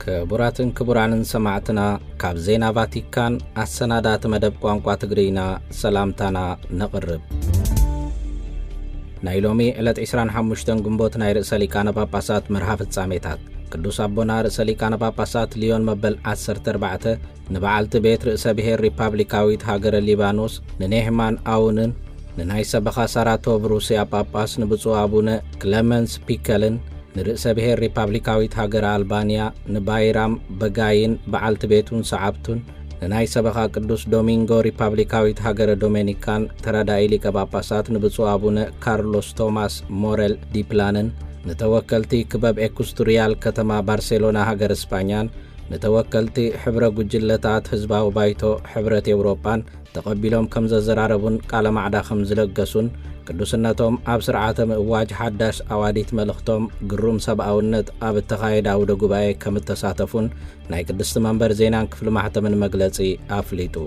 كبراتن كبرانن سمعتنا كاب زينا فاتيكان السنادات مدب قوانقوا تقرينا سلامتانا نقرب نايلومي إلت إسران حموشتن قنبوت ناي رئيس لكان باباسات مرحف الساميتات قدوس أبونا رئيس لكان باباسات ليون مبل 10-4 نبعالت بيت رئيس بهير ريبابليكاويت هاجر الليبانوس ننهمان آونن ننهي سبخا ساراتو بروسيا باباس نبصو أبونا كليمنس بيكلن نرئيس بهير ريبابليكاويت هاجر ألبانيا نبايرام بغاين بعالت بيتون سعبتون ننهي سبخا قدوس دومينغو ريبابليكاويت هاجر دومينيكان ترادائي لكا باباسات نبصو أبونا كارلوس توماس موريل دي بلانن نتوكلتي كباب إكوستوريال كتما بارسيلونا هاجر إسبانيان نتوكلتي حبرة جلتات حزباو بايتو حبرة أوروبان تقبلهم كم زراربون قال معدا خمز لقسون قدوسناتهم أب سرعة مواج حداش أواديت ملختهم قروم سبعونت أب التخايد أو دقباي كم التساتفون ناي قدست منبر زينان كفل محتى من مقلسي أفليتو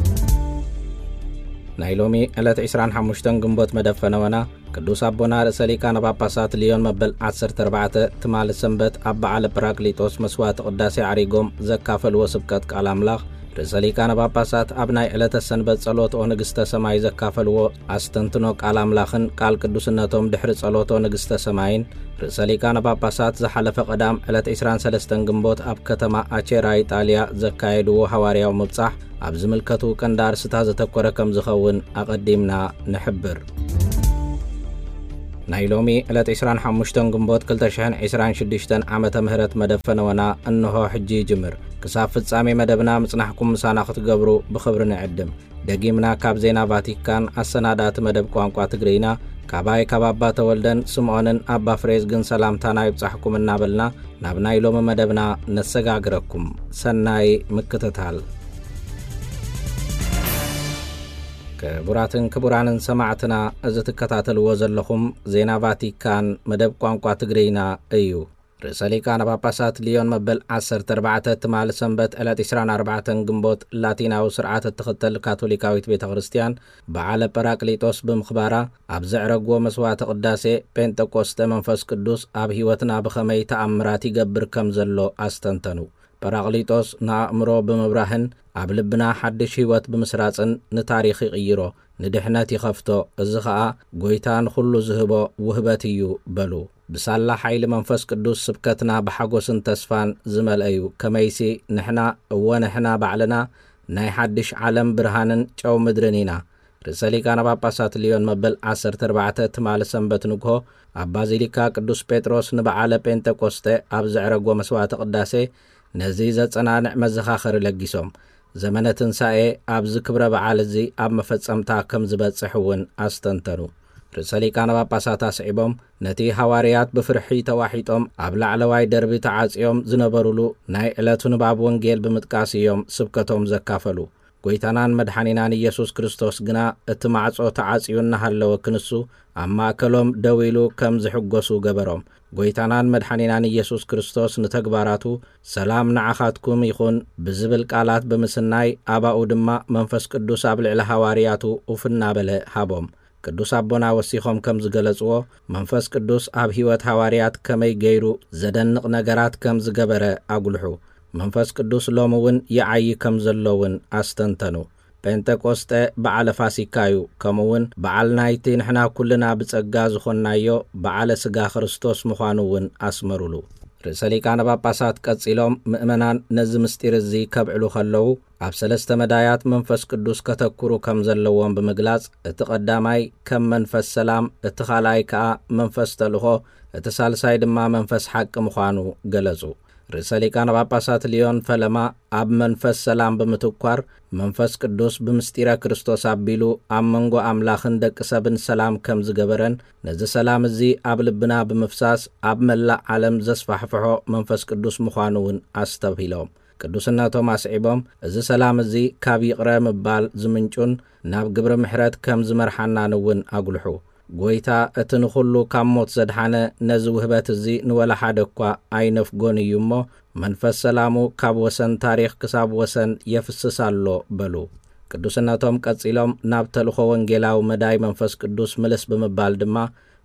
نايلومي ألت إسران حموشتن قنبوت مدفنونا قدوس أبونا رسالي كان باباسات ليون مبل 10-4 تمال السنبت أبا على براكليتوس مسوات قداسي عريقوم زكافل وسبكت كالاملاخ رسالي كان باباسات أبناي ألت السنبت صلوت ونقست سماي زكافل وأستنتنو كالاملاخن قال قدوسناتهم دحر صلوت ونقست سماين رسالي كان باباسات زحلف قدام ألت إسران سلستن قنبوت أب كتما أچيرا إيطاليا زكايدو وحواريا ومبصح أب زملكتو كندار ستازة تكورا كم زخون أقدمنا نحبر نايلومي ألت إسران حموشتن قنبوت كل تشهن إسران شدشتن عامة مهرت مدفنونا أنه حجي جمر كسافت سامي مدبنا مصنحكم مسانا ختقبرو بخبرنا عدم دقيمنا كاب زينا فاتيكان السنادات مدب قوانقوا تقرينا كاباي كابابا تولدن سمعونن أبا فريز جن سلامتانا يبصحكم النابلنا نابنايلوم مدبنا نسقاقركم سناي مكتتال كبراتن كبرانن سمعتنا أزت كتاتل وزلخم زينا فاتيكان مدب قوانقوا تقرينا أيو رسالي كان باباسات ليون مبل 10-4 تمال سنبت ألات إسران 4 قنبوت لاتينا وسرعات التختل كاثوليكاويت بيت غرستيان بعال براكليتوس بمخبارة أبزع رقوة مسوات قداسي بنتكوست منفس قدوس أب هيوتنا بخمي تأمراتي قبر كمزلو أستنتنو براغليتوس نأمرو بمبراهن أبلبنا حدش هيوت بمسراتن نتاريخي غيرو ندحناتي خفتو الزخاء قويتان خلو زهبو وهباتيو بلو بسالة حيل منفس قدوس سبكتنا بحقوسن تسفان زمل أيو كميسي نحنا ونحنا بعلنا ناي حدش عالم برهانن جو مدرنينا رسالي كان باباسات ليون مبل 10-4 تمال سنبت نقهو أبازيليكا قدوس بيتروس نبعالة بنتكوستي أبزعرقو مسوات قداسي نزيزة صنانع مزخاخر لقيسوم زمنة تنسائي أبز كبرة بعالزي أب مفتسمتا كم زبت صحوون أستنتنو رسالي كان باباسات أسعبهم نتي حواريات بفرحي تواحيتهم أبلع لواي دربي تعاصيهم زنبرولو ناي إلاتون باب ونجيل بمتقاسيهم سبكتهم زكافلو قويتانان مدحانينان يسوس كريستوس قنا اتماعصو تعاصيون نهالو وكنسو أما كلهم دويلو كم زحقوسو قبرهم قويتانان مدحانينان يسوس كريستوس نتقباراتو سلام نعخاتكم يخون بزبل قالات بمسناي أباو دما منفس قدوس أبلع لحوارياتو وفنا بله هابهم قدوس أبونا وسيخم كم زغلصو منفس قدوس أب هيوت حواريات كمي غيرو زدنق نغرات كم زغبره اغلحو منفس قدوس لومون يعي كم زلون استنتنو بنتكوست بعل فاسيكايو كمون بعل نايتي نحنا كلنا بصغا زخنايو بعل سغا خريستوس مخانون اسمرولو رسالي كان باباسات قصيلوم مؤمنان نز مستير زي كبعلو خلو اب سلسته مدايات منفس قدوس كتكرو كم زلوون بمغلاص اتقداماي كم منفس سلام اتخالاي كا منفس تلخو اتسالساي دما منفس حق مخانو غلصو رسالي كان باباسات ليون فلما اب منفس سلام بمتكوار منفس قدوس بمستيرا كريستوس ابيلو امنغو املاخن دق سبن سلام كم زغبرن نز سلام زي اب لبنا بمفساس اب ملا عالم زسفحفحو منفس قدوس مخانون استبيلوم قدوسنا توماس عيبوم از سلام زي كابي قرام بال زمنچون ناب قبر محرات كم زمرحنا نون اقلحو قويتا اتن خلو كاموت زدحانه نزو هبات زي نولا حادقوا اينف قوني يمو منفس سلامو كاب وسن تاريخ كساب وسن يفسسالو بلو قدوسنا توم قصيلوم ناب تلخو ونجيلاو مداي منفس قدوس ملس بمبال دما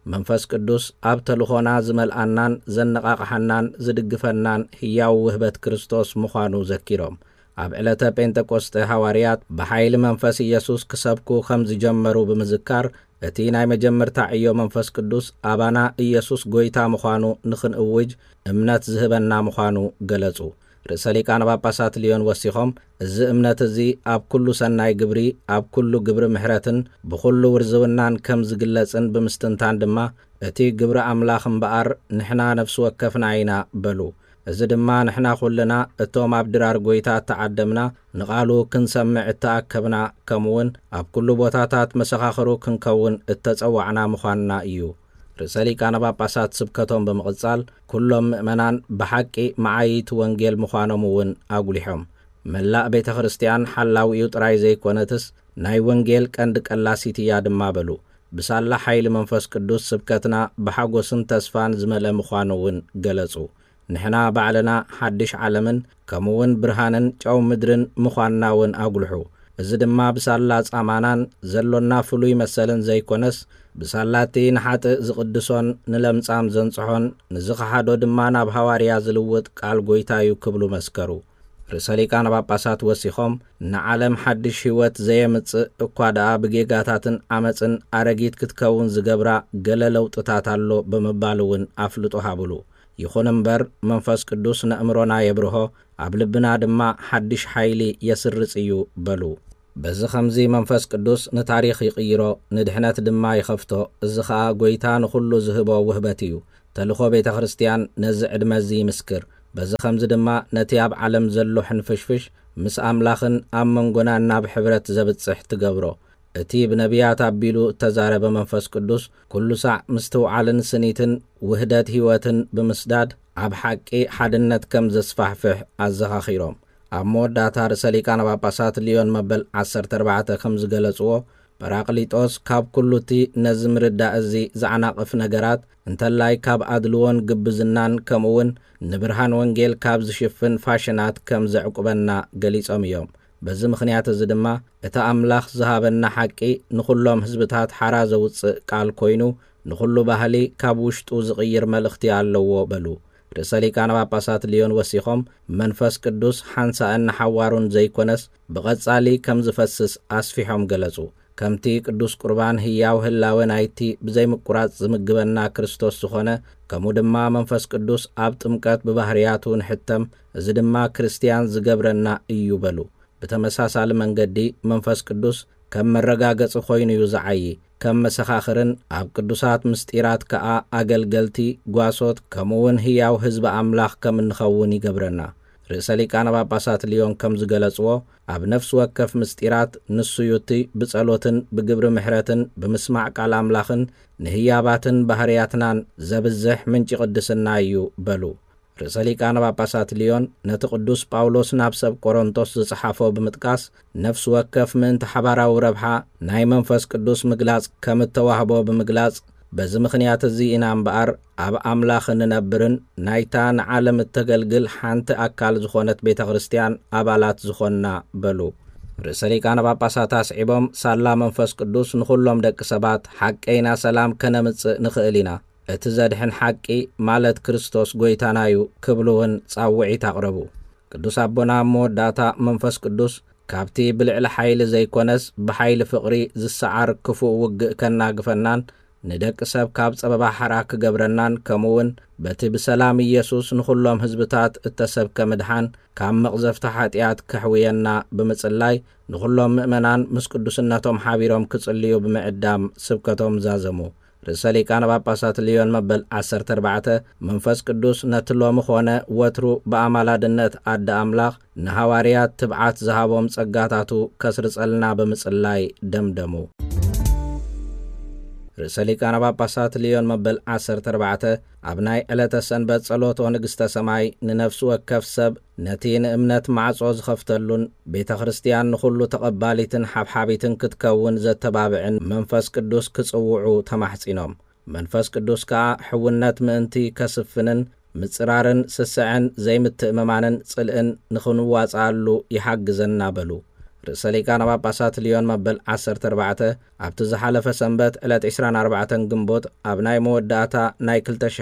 መንፈስ ቅዱስ ኣብ ተልኾና ዝመልአናን ዘነቓቕሐናን ዝድግፈናን ሕያው ውህበት ክርስቶስ ምዃኑ ዘኪሮም ኣብ ዕለተ ጴንጤቆስጤ ሐዋርያት ብሓይሊ መንፈስ ኢየሱስ ክሰብኩ ከም ዝጀመሩ ብምዝካር እቲ ናይ መጀመርታ ዕዮ መንፈስ ቅዱስ ኣባና ኢየሱስ ጐይታ ምዃኑ ንኽንእውጅ እምነት ዝህበና ምዃኑ ገለጹ። ርእሰ ሊቃነ ጳጳሳት ሊዮን ወሲኾም እዚ እምነት እዚ ኣብ ኩሉ ሰናይ ግብሪ ኣብ ኩሉ ግብሪ ምሕረትን ብኩሉ ውርዝውናን ከም ዝግለጽን ብምስትንታን ድማ እቲ ግብሪ ኣምላኽ እምበኣር ንሕና ነፍሲ ወከፍና ኢና በሉ። እዚ ድማ ንሕና ኹልና እቶም ኣብ ድራር ጐይታ እተዓደምና ንቓሉ ክንሰምዕ እተኣከብና ከምውን ኣብ ኩሉ ቦታታት መሰኻኽሩ ክንከውን እተጸዋዕና ምዃንና እዩ። ርእሰ ሊቃነ ጳጳሳት ስብከቶም ብምቕጻል ኩሎም ምእመናን ብሓቂ መዓይቲ ወንጌል ምዃኖም እውን ኣጉሊሖም መላእ ቤተ ክርስቲያን ሓላዊኡ ጥራይ ዘይኮነትስ ናይ ወንጌል ቀንዲ ቀላሲት እያ ድማ በሉ። ብሳላ ሓይሊ መንፈስ ቅዱስ ስብከትና ብሓጐስን ተስፋን ዝመልአ ምዃኑ እውን ገለጹ። ንሕና ባዕልና ሓድሽ ዓለምን ከምውን ብርሃንን ጨው ምድርን ምዃንና እውን ኣጉልሑ። እዚ ድማ ብሳላ ጻማናን ዘሎና ፍሉይ መሰልን ዘይኮነስ ብሳላቲ ንሓጥእ ዝቕድሶን ንለምጻም ዘንጽሖን ንዝኸሓዶ ድማ ናብ ሃዋርያ ዝልውጥ ቃል ጐይታ እዩ ክብሉ መስከሩ። ርእሰ ሊቃነ ጳጳሳት ወሲኾም ንዓለም ሓድሽ ህይወት ዘየምጽእ እኳ ደኣ ብጌጋታትን ዓመፅን ኣረጊት ክትከውን ዝገብራ ገለ ለውጥታት ኣሎ ብምባል እውን ኣፍልጦ ሃብሉ። ይኹን እምበር መንፈስ ቅዱስ ነእምሮና የብርሆ ኣብ ልብና ድማ ሓድሽ ሓይሊ የስርጽ እዩ በሉ። በዚ ኸምዚ መንፈስ ቅዱስ ንታሪኽ ይቕይሮ ንድሕነት ድማ ይኸፍቶ። እዚ ኸዓ ጐይታ ንኹሉ ዝህቦ ውህበት እዩ። ተልኾ ቤተ ክርስቲያን ነዚ ዕድመ እዚ ይምስክር። በዚ ኸምዚ ድማ ነቲ ኣብ ዓለም ዘሎ ሕንፍሽፍሽ ምስ ኣምላኽን ኣብ መንጎናና ብሕብረት ዘብጽሕ ትገብሮ። እቲ ብነቢያት ኣቢሉ እተዛረበ መንፈስ ቅዱስ ኩሉ ሳዕ ምስ ትውዓልን ስኒትን ውህደት ህይወትን ብምስዳድ ኣብ ሓቂ ሓድነት ከም ዘስፋሕፍሕ ኣዘኻኺሮም። ኣብ መወዳእታ ርእሰ ሊቃነ ጳጳሳት ሊዮን መበል 14 ከም ዝገለጽዎ ጰራቅሊጦስ ካብ ኩሉ እቲ ነዚ ምርዳእ እዚ ዘዓናቕፍ ነገራት እንተላይ ካብ ኣድልዎን ግብዝናን ከምኡውን ንብርሃን ወንጌል ካብ ዝሽፍን ፋሽናት ከም ዘዕቁበና ገሊጾም እዮም። በዚ ምኽንያት እዚ ድማ እቲ ኣምላኽ ዝሃበና ሓቂ ንኹሎም ህዝብታት ሓራ ዘውፅእ ቃል ኮይኑ ንኹሉ ባህሊ ካብ ውሽጡ ዝቕይር መልእኽቲ ኣለዎ በሉ። ርእሰ ሊቃነ ጳጳሳት ሊዮን ወሲኾም መንፈስ ቅዱስ ሓንሳእን ሓዋሩን ዘይኮነስ ብቐጻሊ ከም ዝፈስስ ኣስፊሖም ገለጹ። ከምቲ ቅዱስ ቁርባን ህያው ህላወ ናይቲ ብዘይምቁራጽ ዝምግበና ክርስቶስ ዝኾነ ከምኡ ድማ መንፈስ ቅዱስ ኣብ ጥምቀት ብባህርያቱ ንሕተም እዚ ድማ ክርስቲያን ዝገብረና እዩ በሉ። ብተመሳሳሊ መንገዲ መንፈስ ቅዱስ ከም መረጋገጽ ኾይኑ እዩ ዝዓዪ። ከም መሰኻኽርን ኣብ ቅዱሳት ምስጢራት ከኣ ኣገልገልቲ ጓሶት ከምኡውን ህያው ህዝቢ ኣምላኽ ከም እንኸውን ይገብረና። ርእሰ ሊቃነ ጳጳሳት ሊዮን ከም ዝገለጽዎ ኣብ ነፍሲ ወከፍ ምስጢራት ንሱዩቲ ብጸሎትን ብግብሪ ምሕረትን ብምስማዕ ቃል ኣምላኽን ንህያባትን ባህርያትናን ዘብዝሕ ምንጪ ቅድስና እዩ በሉ። ርእሰ ሊቃነ ጳጳሳት ሊዮን ነቲ ቅዱስ ጳውሎስ ናብ ሰብ ቆሮንቶስ ዝጽሓፎ ብምጥቃስ ነፍሲ ወከፍ ምእንቲ ሓባራዊ ረብሓ ናይ መንፈስ ቅዱስ ምግላጽ ከም እተዋህቦ ብምግላጽ በዚ ምኽንያት እዚ ኢና እምበኣር ኣብ ኣምላኽ እንነብርን ናይታ ንዓለም እተገልግል ሓንቲ ኣካል ዝኾነት ቤተ ክርስቲያን ኣባላት ዝኾንና በሉ። ርእሰ ሊቃነ ጳጳሳት ኣስዒቦም ሳላ መንፈስ ቅዱስ ንኹሎም ደቂ ሰባት ሓቀይና ሰላም ከነምጽእ ንኽእል ኢና እቲ ዘድሕን ሓቂ ማለት ክርስቶስ ጐይታና እዩ ክብሉውን ጻውዒት ኣቕረቡ። ቅዱስ ኣቦና መወዳእታ መንፈስ ቅዱስ ካብቲ ብልዕሊ ሓይሊ ዘይኮነስ ብሓይሊ ፍቕሪ ዝሰዓር ክፉእ ውግእ ከናግፈናን ንደቂ ሰብ ካብ ጸበባ ሓራ ክገብረናን ከምኡውን በቲ ብሰላም ኢየሱስ ንኹሎም ህዝብታት እተሰብከ ምድሓን ካብ መቕዘፍቲ ኃጢአት ከሕውየና ብምጽላይ ንኹሎም ምእመናን ምስ ቅዱስነቶም ሓቢሮም ክጽልዩ ብምዕዳም ስብከቶም ዛዘሙ። ርእሰ ሊቃነ ጳጳሳት ሊዮን መበል 14 መንፈስ ቅዱስ ነቲ ሎሚ ኾነ ወትሩ ብኣማላድነት ኣደ ኣምላኽ ንሃዋርያት ትብዓት ዝሃቦም ጸጋታቱ ከስርጸልና ብምጽላይ ደምደሙ። ርእሰ ሊቃነ ጳጳሳት ሊዮን መበል 14 ኣብ ናይ ዕለተ ሰንበት ጸሎቶ ንግሥተ ሰማይ ንነፍሲ ወከፍ ሰብ ነቲ ንእምነት ማዕጾ ዝኸፍተሉን ቤተ ክርስቲያን ንኹሉ ተቐባሊትን ሓብሓቢትን ክትከውን ዘተባብዕን መንፈስ ቅዱስ ክጽውዑ ተማሕጺኖም። መንፈስ ቅዱስ ከዓ ሕውነት ምእንቲ ከስፍንን ምጽራርን ስስዕን ዘይምትእምማንን ጽልእን ንኽንዋጻሉ ይሓግዘና በሉ። ርእሰ ሊቃነ ጳጳሳት ሊዮን መበል 14 ኣብቲ ዝሓለፈ ሰንበት ዕለት 24 ግንቦት ኣብ ናይ መወዳእታ ናይ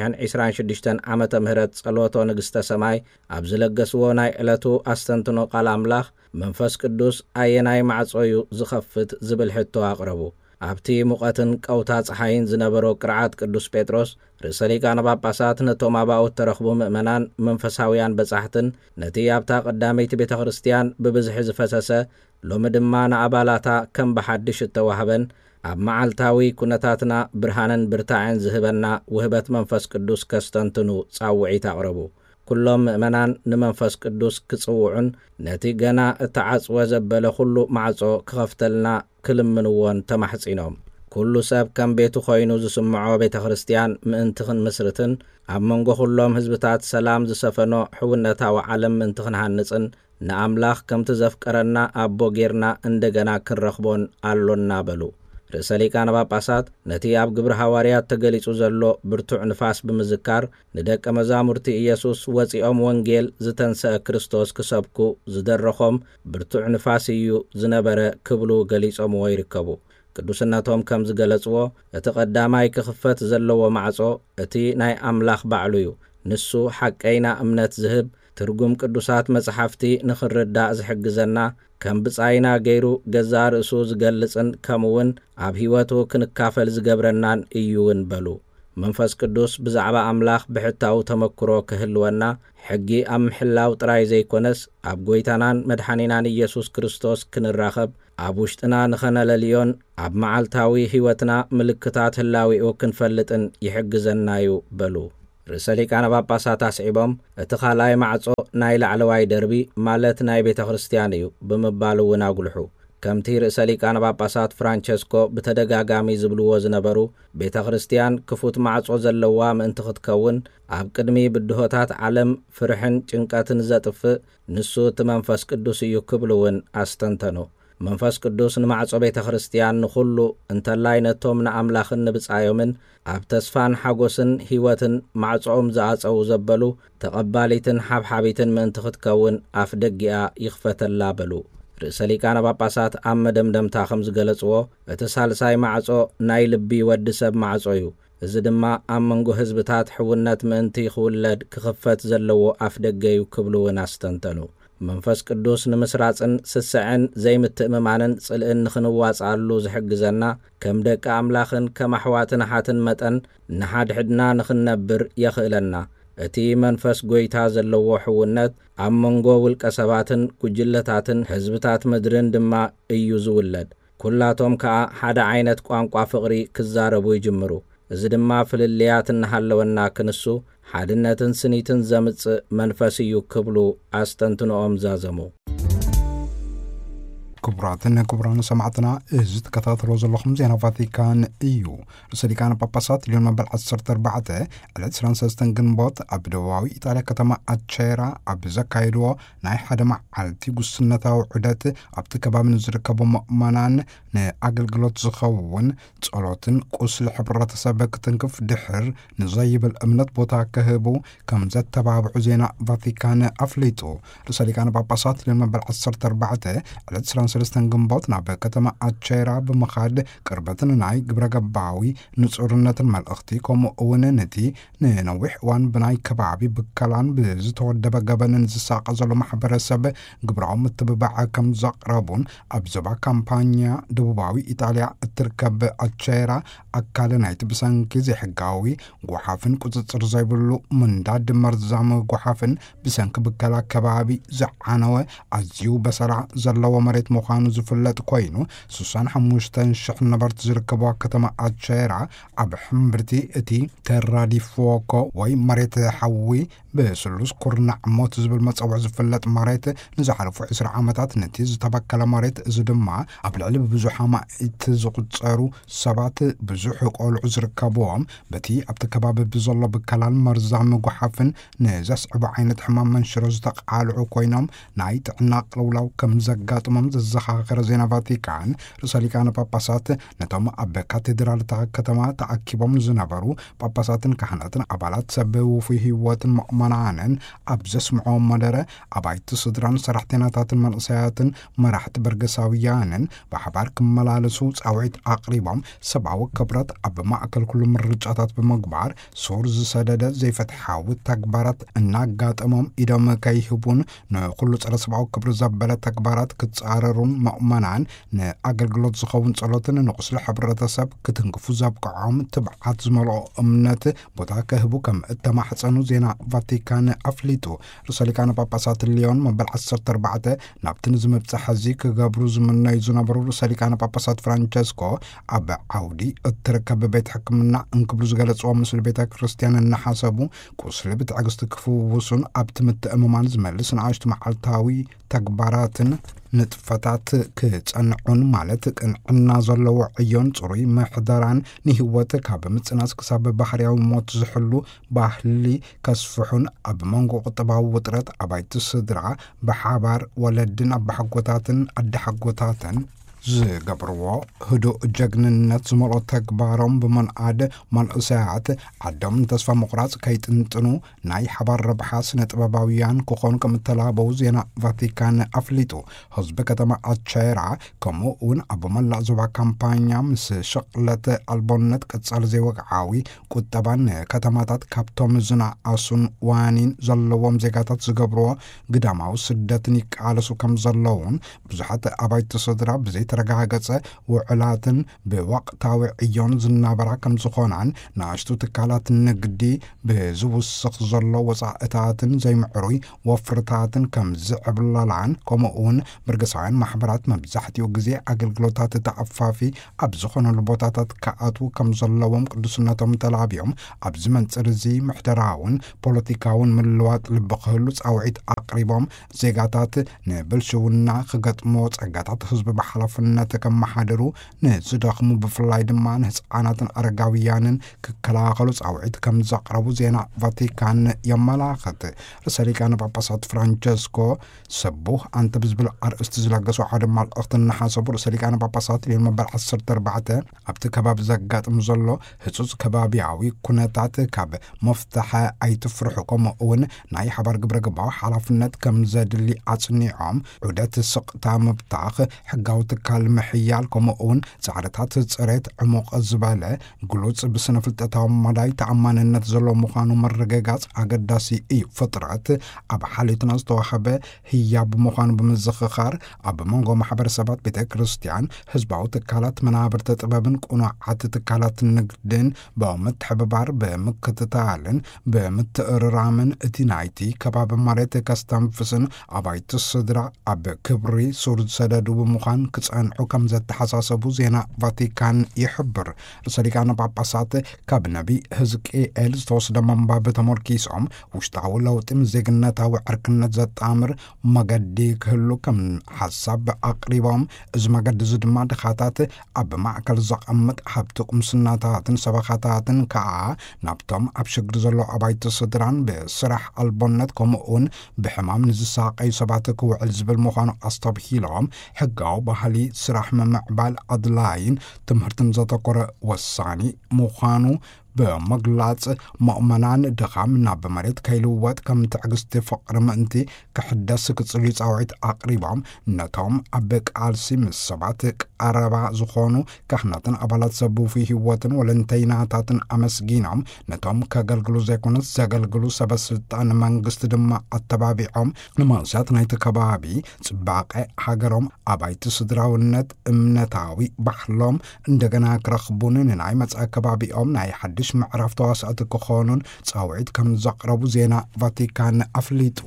2026 ዓመተ ምህረት ጸሎቶ ንግስተ ሰማይ ኣብ ዝለገስዎ ናይ ዕለቱ ኣስተንትኖ ቃል ኣምላኽ መንፈስ ቅዱስ ኣየናይ ማዕጾዩ ዝኸፍት ዝብል ሕቶ ኣቕረቡ። ኣብቲ ሙቐትን ቀውታ ፀሓይን ዝነበሮ ቅርዓት ቅዱስ ጴጥሮስ ርእሰ ሊቃነ ጳጳሳት ነቶም ኣባኡት ተረኽቡ ምእመናን መንፈሳውያን በጻሕትን ነቲ ኣብታ ቀዳመይቲ ቤተ ክርስቲያን ብብዝሒ ዝፈሰሰ ሎሚ ድማ ንኣባላታ ከም ብሓድሽ እተዋህበን ኣብ መዓልታዊ ኩነታትና ብርሃንን ብርታዕን ዝህበና ውህበት መንፈስ ቅዱስ ከስተንትኑ ጻውዒት ኣቕረቡ። ኩሎም ምእመናን ንመንፈስ ቅዱስ ክጽውዑን ነቲ ገና እተዓጽወ ዘበለ ኩሉ ማዕጾ ክኸፍተልና ክልምንዎን ተማሕጺኖም። ኩሉ ሰብ ከም ቤቱ ኾይኑ ዝስምዖ ቤተ ክርስቲያን ምእንቲ ክንምስርትን ኣብ መንጎ ኩሎም ህዝብታት ሰላም ዝሰፈኖ ሕውነታዊ ዓለም ምእንቲ ክንሃንጽን ንኣምላኽ ከምቲ ዘፍቀረና ኣቦ ጌርና እንደገና ክንረኽቦን ኣሎና በሉ። ርእሰ ሊቃነ ጳጳሳት ነቲ ኣብ ግብሪ ሐዋርያት ተገሊጹ ዘሎ ብርቱዕ ንፋስ ብምዝካር ንደቀ መዛሙርቲ ኢየሱስ ወፂኦም ወንጌል ዝተንስአ ክርስቶስ ክሰብኩ ዝደረኾም ብርቱዕ ንፋስ እዩ ዝነበረ ክብሉ ገሊጾምዎ ይርከቡ። ቅዱስነቶም ከም ዝገለጽዎ እቲ ቀዳማይ ክኽፈት ዘለዎ ማዕጾ እቲ ናይ ኣምላኽ ባዕሉ እዩ። ንሱ ሓቀይና እምነት ዝህብ ትርጉም ቅዱሳት መጽሓፍቲ ንኽርዳእ ዝሕግዘና ከም ብጻይና ገይሩ ገዛ ርእሱ ዝገልጽን ከምውን ኣብ ሕይወቱ ክንካፈል ዝገብረናን እዩውን በሉ። መንፈስ ቅዱስ ብዛዕባ ኣምላኽ ብሕታው ተመክሮ ክህልወና ሕጊ ኣብ ምሕላው ጥራይ ዘይኮነስ ኣብ ጐይታናን መድሓኒናን ኢየሱስ ክርስቶስ ክንራኸብ ኣብ ውሽጥና ንኸነለልዮን ኣብ መዓልታዊ ሕይወትና ምልክታት ህላዊኡ ክንፈልጥን ይሕግዘናዩ በሉ። ርእሰ ሊቃነ ጳጳሳት ኣስዒቦም እቲ ኻልኣይ ማዕጾ ናይ ላዕለዋይ ደርቢ ማለት ናይ ቤተ ክርስቲያን እዩ ብምባሉ እውን ኣጉልሑ። ከምቲ ርእሰ ሊቃነ ጳጳሳት ፍራንቸስኮ ብተደጋጋሚ ዝብልዎ ዝነበሩ ቤተ ክርስቲያን ክፉት ማዕጾ ዘለዋ ምእንቲ ክትከውን ኣብ ቅድሚ ብድሆታት ዓለም ፍርሕን ጭንቀትን ዘጥፍእ ንሱ እቲ መንፈስ ቅዱስ እዩ ክብሉውን ኣስተንተኑ። መንፈስ ቅዱስ ንማዕጾ ቤተ ክርስቲያን ንኹሉ እንተላይ ነቶም ንኣምላኽን ንብጻዮምን ኣብ ተስፋን ሓጎስን ሕይወትን ማዕጾኦም ዝኣጸው ዘበሉ ተቐባሊትን ሓብሓቢትን ምእንቲ ክትከውን ኣፍ ደጊኣ ይኽፈተላ በሉ። ርእሰ ሊቃነ ጳጳሳት ኣብ መደምደምታ ከም ዝገለጽዎ እቲ ሳልሳይ ማዕጾ ናይ ልቢ ወዲ ሰብ ማዕጾ እዩ። እዚ ድማ ኣብ መንጎ ህዝብታት ሕውነት ምእንቲ ክውለድ ክኽፈት ዘለዎ ኣፍ ደገ እዩ ክብሉውን ኣስተንተኑ። መንፈስ ቅዱስ ንምስራጽን ስስዕን ዘይምትእምማንን ጽልእን ንኽንዋጻሉ ዝሕግዘና ከም ደቂ ኣምላኽን ከም ኣሕዋትን ሓትን መጠን ንሓድሕድና ንኽንነብር የኽእለና። እቲ መንፈስ ጐይታ ዘለዎ ሕውነት ኣብ መንጎ ውልቀ ሰባትን ጉጅለታትን ህዝብታት ምድርን ድማ እዩ ዝውለድ። ኩላቶም ከዓ ሓደ ዓይነት ቋንቋ ፍቕሪ ክዛረቡ ይጅምሩ። እዚ ድማ ፍልልያት እናሃለወና ክንሱ ሓድነትን ስኒትን ዘምጽእ መንፈስ እዩ ክብሉ ኣስተንትኖኦም ዛዘሙ። ክቡራትን ክቡራን ሰማዕትና እዚ ተከታተሎ ዘለኹም ዜና ቫቲካን እዩ። ርእሰ ሊቃነ ጳጳሳት ሊዮን መበል 14 ዕለት 23 ግንቦት ኣብ ደቡባዊ ኢጣልያ ከተማ ኣቼራ ኣብ ዘካየድዎ ናይ ሓደ መዓልቲ ጉስነታዊ ዑደት ኣብቲ ከባቢ ንዝርከቡ ምእመናን ንኣገልግሎት ዝኸውን ጸሎትን ቁስሊ ሕብረተሰብ ክትንክፍ ድሕር ንዘይብል እምነት ቦታ ክህቡ ከም ዘተባብዑ ዜና ቫቲካን ኣፍሊጡ። ርእሰ ሊቃነ ጳጳሳት ሊዮን መበል 14 ዕለት 3 ግንቦት ናብ ከተማ ኣቼራ ብምኻድ ቅርበትን ናይ ግብረ ገባዊ ንጹርነትን መልእኽቲ ከምኡ እውን ነቲ ንነዊሕ እዋን ብናይ ከባቢ ብከላን ብዝተወደበ ገበንን ዝሳቀ ዘሎ ማሕበረሰብ ግብራዊ ምትብባዕ ከም ዘቕረቡን ኣብ ዞባ ካምፓኛ ደቡባዊ ኢጣልያ እትርከብ ኣቼራ ኣካል ናይቲ ብሰንኪ ዘይሕጋዊ ጓሓፍን ቁፅፅር ዘይብሉ ምንዳድ መርዛም ጓሓፍን ብሰንኪ ብከላ ከባቢ ዝዓነወ ኣዝዩ በሰራ ዘለዎ መሬት ምዃኑ ዝፍለጥ ኮይኑ 65,000 ነበርቲ ዝርከብዋ ከተማ ኣቼራ ኣብ ሕምብርቲ እቲ ተራዲፎኮ ወይ መሬት ሓዊ ብስሉስ ኩርናዕ ሞት ዝብል መፀውዒ ዝፍለጥ መሬት ንዝሓለፉ 20 ዓመታት ነቲ ዝተበከለ መሬት እዚ ድማ ኣብ ልዕሊ ብዙሕ ማእት ዝቁፀሩ ሰባት ብዙሕ ቆልዑ ዝርከብዎም በቲ ኣብቲ ከባቢ ብዘሎ ብከላል መርዛም ጓሓፍን ንዘስዕቡ ዓይነት ሕማም መንሽሮ ዝተቃልዑ ኮይኖም ናይ ጥዕና ቅልውላው ከም ዘጋጥሞም ዘኻኸረ ዜና ቫቲካን ርእሰ ሊቃነ ጳጳሳት ነቶም ኣብ ካቴድራልታት ከተማ ተኣኪቦም ዝነበሩ ጳጳሳትን ካህናትን ኣባላት ሰብእ ውፉይ ህይወትን ምእመናንን ኣብ ዘስምዖም መደረ ኣባይቲ ስድራን ሰራሕተኛታትን መንእሰያትን መራሕቲ በርገሳውያንን ብሓባር ክመላለሱ ጻውዒት ኣቕሪቦም ሰብኣዊ ክብረት ኣብ ማእከል ኩሉ ምርጫታት ብምግባር ሱር ዝሰደደ ዘይፈትሓዊ ተግባራት እናጋጠሞም ኢዶም ከይህቡን ንኩሉ ፀረ ሰብኣዊ ክብሪ ዘበለ ተግባራት ክጻረሩን ምእመናን ንኣገልግሎት ዝኸውን ጸሎትን ንቁስሊ ሕብረተሰብ ክትንክፉ ዘብቅዖም ትብዓት ዝመልኦ እምነት ቦታ ከህቡ ከም እተማሕፀኑ ዜና ቫቲካን ኣፍሊጡ ርእሰ ሊቃነ ጳጳሳት ሊዮን መበል 14 ናብቲ ንዝመብፅሕ ሕዚ ክገብሩ ዝምነዩ ዝነበሩ ርእሰ ሊቃነ ጳጳሳት ፍራንቸስኮ ኣብ ዓውዲ እትርከብ ቤት ሕክምና እንክብሉ ዝገለጽዎ ምስሊ ቤተ ክርስቲያን እናሓሰቡ ቁስሊ ብትዕግስቲ ክፍውሱን ኣብቲ ምትእምማን ዝመልስ ንኣሽቱ መዓልታዊ ተግባራትን ንጥፈታት ክጸንዑን ማለት ቅንዕና ዘለዎ ዕዮን ጽሩይ ምሕደራን ንህይወት ካብ ምጽናስ ክሳብ ባህርያዊ ሞት ዝሕሉ ባህሊ ከስፍሑን ኣብ መንጎ ቁጠባዊ ውጥረት ኣባይቲ ስድራ ብሓባር ወለድን ኣብ ሓጎታትን ኣዲ ሓጎታትን ዝገብርዎ ህዱእ ጀግንነት ዝመልኦ ተግባሮም ብመንኣድ መንእሰያት ዓዶም ተስፋ ምቁራጽ ከይጥንጥኑ ናይ ሓባር ረብሓ ስነ ጥበባውያን ክኾኑ ከም እተላበው ዜና ቫቲካን ኣፍሊጡ ህዝቢ ከተማ ኣቸራ ከምኡ እውን ኣብ መላእ ዞባ ካምፓኛ ምስ ሸቕለት ኣልቦነት ቀጻሊ ዘይወግዓዊ ቁጠባን ከተማታት ካብቶም ዝነኣሱን ዋኒን ዘለዎም ዜጋታት ዝገብርዎ ግዳማዊ ስደትን ይቃለሱ ከም ዘለውን ብዙሓት ኣባይቲ ስድራ ብዘይ ተረጋገጸ ውዕላትን ብወቅታዊ ዕዮን ዝናበራ ከም ዝኾናን ንኣሽቱ ትካላት ንግዲ ብዝውስኽ ዘሎ ወፃእታትን ዘይምዕሩይ ወፍርታትን ከም ዝዕብለላን ከምኡውን በርገሳውያን ማሕበራት መብዛሕትኡ ግዜ ኣገልግሎታት ተኣፋፊ ኣብ ዝኾነሉ ቦታታት ከኣትዉ ከም ዘለዎም ቅዱስነቶም ተላቢዮም ኣብዚ መንፅር እዚ ምሕደራውን ፖለቲካውን ምልዋጥ ልቢ ክህሉ ጻውዒት ኣቕሪቦም ዜጋታት ንብልሽውና ክገጥሞ ጸጋታት ህዝቢ ብሓላፍነት ከመሓደሩ ንዝደኽሙ ብፍላይ ድማ ንህፃናትን ኣረጋውያንን ክከላኸሉ ጻውዒት ከም ዘቕረቡ ዜና ቫቲካን የመላኽት ርእሰ ሊቃነ ጳጳሳት ፍራንቸስኮ ስቡህ አንተ ብዝብል ኣርእስቲ ዝለገሱ ሓደ መልእኽቲ እናሓሰቡ ርእሰ ሊቃነ ጳጳሳት ሊዮን መበል 14 ኣብቲ ከባቢ ዘጋጥም ዘሎ ህፁፅ ከባቢያዊ ኩነታት ካብ መፍትሐ ኣይትፍርሑ ከምኡ እውን ናይ ሓባር ግብረ ገባዊ ሓላፍነት ከም ዘድሊ ኣጽኒዖም ዑደት ስቕታ ምብታኽ ሕጋዊ ትካል ምሕያል ከምኡ እውን ጻዕርታት ጽሬት ዕሙቕ ዝበለ ግሉጽ ብስነ ፍልጠታዊ መዳይ ተኣማንነት ዘሎ ምዃኑ መረጋጋጽ ኣገዳሲ እዩ ፍጥረት ኣብ ሓሊትና ዝተዋኸበ ህያብ ምዃኑ ብምዝኽኻር ኣብ መንጎ ማሕበረሰባት ቤተ ክርስቲያን ህዝባዊ ትካላት መናብርተ ጥበብን ቁኑዓት ትካላት ንግድን ብምትሕብባር ብምክትታልን ብምትእርራምን እቲ ናይቲ ከባቢ መሬት ከስተንፍስን ኣባይቲ ስድራ ኣብ ክብሪ ሱር ዝሰደዱ ብምዃን ክጸንዑ ከም ዘተሓሳሰቡ ዜና ቫቲካን ይሕብር ርእሰ ሊቃነ ጳጳሳት ካብ ነቢ ሕዝቅኤል ዝተወስደ መንባብ ተመርኪሶም ውሽጣዊ ለውጢ ዜግነታዊ ዕርክነት ዘጣምር መገዲ ክህሉ ከም ሓሳብ ኣቕሪቦም እዚ መገዲ እዚ ድማ ድኻታት ኣብ ማእከል ዘቐምጥ ሃብቲ ቁምስናታትን ሰበኻታትን ከዓ ናብቶም ኣብ ሽግሪ ዘሎ ኣባይቲ ስድራን ብስራሕ ኣልቦነት ከምኡውን ብሕማም ንዝሳቀዩ ሰባት ክውዕል ዝብል ምዃኑ ኣስተብሂሎም ሕጋዊ ባህሊ ስራሕ ምምዕባል ኣድላይን ትምህርትን ዘተኮረ ወሳኒ ምዃኑ ብምግላጽ ምእመናን ድኻም ናብ መሬት ከይልወጥ ከም ትዕግስቲ ፍቕሪ ምእንቲ ክሕደስ ክጽልዩ ጻውዒት ኣቕሪቦም ነቶም ኣብ ቃልሲ ምስ ሰባት ቀረባ ዝኾኑ ካህናትን ኣባላት ሰብውፊ ህይወትን ወለንተይናታትን ኣመስጊኖም ነቶም ከገልግሉ ዘይኮነስ ዘገልግሉ ሰበስልጣን መንግስቲ ድማ ኣተባቢዖም ንመንእሰያት ናይቲ ከባቢ ጽባቐ ሃገሮም ኣባይቲ ስድራውነት እምነታዊ ባህሎም እንደገና ክረኽቡን ንናይ መጻኢ ከባቢኦም ናይ ሓድሽ ምዕራፍ ተዋስኣቲ ክኾኑን ጻውዒት ከም ዘቕረቡ ዜና ቫቲካን ኣፍሊጡ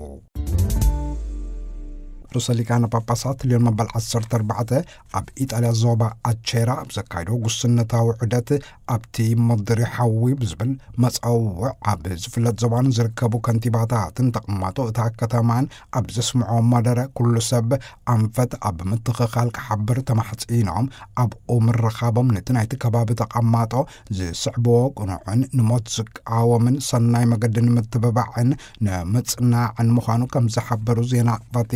ርእሰ ሊቃነ ጳጳሳት ሊዮን መበል 14 ኣብ ኢጣልያ ዞባ ኣቸራ ኣብ ዘካይዶ ጉስነታዊ ዑደት ኣብቲ መድሪ ሓዊ ብዝብል መፀውዕ ኣብ ዝፍለጥ ዞባን ዝርከቡ ከንቲባታትን ተቐማጦ እታ ከተማን ኣብ ዘስምዖ መደረ ኩሉ ሰብ ኣንፈት ኣብ ምትኽኻል ክሓብር ተማሕፂኖም ኣብኡ ምርኻቦም ነቲ ናይቲ ከባቢ ተቐማጦ ዝስዕብዎ ቁኑዕን ንሞት ዝቃወምን ሰናይ መገዲ ንምትብባዕን ንምጽናዕን ምዃኑ ከም ዝሓበሩ ዜና ቫቲካን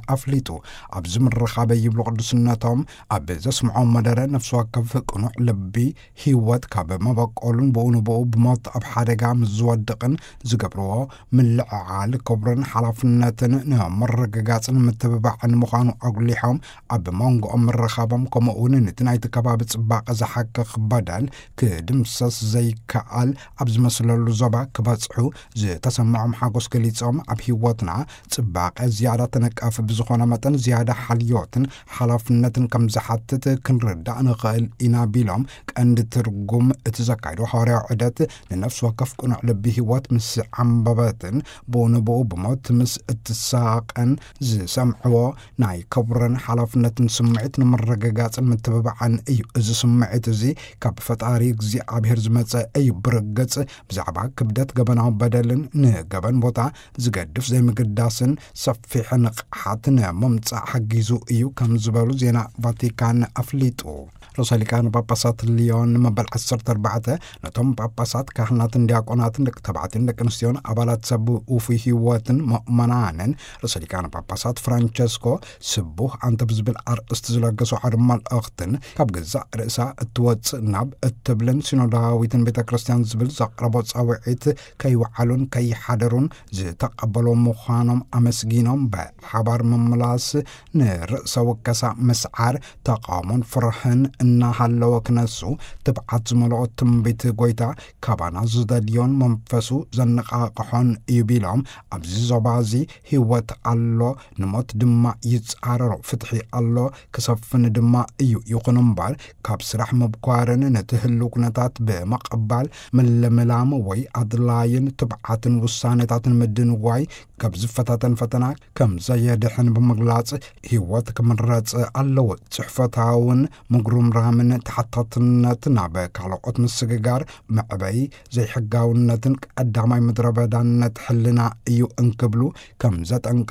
ኣፍሊጡ ኣብዚ ምርኻበ ይብሉ ቅዱስነቶም ኣብ ዘስምዖም መደረ ነፍሲ ወከፍ ቅኑዕ ልቢ ህይወት ካብ መበቆሉን ብኡንብኡ ብሞት ኣብ ሓደጋ ምዝወድቕን ዝገብርዎ ምልዕዓል ክብርን ሓላፍነትን ንመረግጋፅን ምትብባዕን ምዃኑ ኣጉሊሖም ኣብ መንጎኦም ምርኻቦም ከምኡውን ነቲ ናይቲ ከባቢ ጽባቐ ዝሓክኽ በደል ክድምሰስ ዘይከኣል ኣብ ዝመስለሉ ዞባ ክበጽሑ ዝተሰምዖም ሓጎስ ገሊፆም ኣብ ህይወትና ጽባቐ ዝያዳ ተነቃፊ ብዝኾነ መጠን ዝያዳ ሓልዮትን ሓላፍነትን ከም ዝሓትት ክንርዳእ ንኽእል ኢና ቢሎም ቀንዲ ትርጉም እቲ ዘካይዶ ሐዋርያዊ ዑደት ንነፍሲ ወከፍ ቅኑዕ ልቢ ህይወት ምስ ዓንበበትን ብኡንብኡ ብሞት ምስ እትሳቐን ዝሰምዕዎ ናይ ክብርን ሓላፍነትን ስምዒት ንምርግጋፅን ምትብባዕን እዩ። እዚ ስምዒት እዚ ካብ ፈጣሪ እግዚኣብሔር ዝመፀ እዩ። ብርግፅ ብዛዕባ ክብደት ገበናዊ በደልን ንገበን ቦታ ዝገድፍ ዘይምግዳስን ሰፊሕ ንቕሓት ንምምፃእ ሓጊዙ እዩ ከም ዝበሉ ዜና ቫቲካን ኣፍሊጡ። ርእሰ ሊቃነ ጳጳሳት ሊዮን መበል 14 ነቶም ጳጳሳት ካህናትን ዲያቆናትን ደቂ ተባዕትዮን ደቂ ኣንስትዮን ኣባላት ሰብ ውፉይ ህይወትን ምእመናንን ርእሰ ሊቃነ ጳጳሳት ፍራንቸስኮ ስቡህ አንተ ብዝብል ኣርእስቲ ዝለገሱ ሓደ መልእኽትን ካብ ገዛእ ርእሳ እትወፅእ ናብ እትብልን ሲኖዳዊትን ቤተ ክርስቲያን ዝብል ዘቕረቦ ፃውዒት ከይወዓሉን ከይሓደሩን ዝተቐበሎ ምዃኖም ኣመስጊኖም ብሓባር ምምላስ ንርእሰ ወከሳ መስዓር ተቃውሞን ፍርህን እናሃለወ ክነሱ ትብዓት ዝመልኦ ትንቢት ጎይታ ካባና ዝደልዮን መንፈሱ ዘነቃቅሖን እዩ ቢሎም ኣብዚ ዞባ እዚ ህይወት ኣሎ ንሞት ድማ ይፃረሮ ፍትሒ ኣሎ ክሰፍን ድማ እዩ ይኹን እምበር ካብ ስራሕ ምብኳርን ነቲ ህልው ኩነታት ብመቐባል ምልምላም ወይ ኣድላይን ትብዓትን ውሳኔታትን ምድንዋይ ካብ ዝፈታተን ፈተና ከም ዘየድሕን ብምግላጽ ህይወት ክምረጽ ኣለዎ። ጽሕፈታውን ምጉርምራምን ተሓታትነት ናብ ካልኦት ምስግጋር መዕበይ ዘይሕጋውነትን ቀዳማይ ምድረ በዳነት ሕልና እዩ እንክብሉ ከም ዘጠንቀ